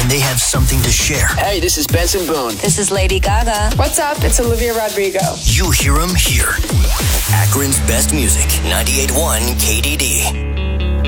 when they have something to share. Hey, this is Benson Boone. This is Lady Gaga. What's up? It's Olivia Rodrigo. You hear them here. Akron's best music, 98.1 KDD.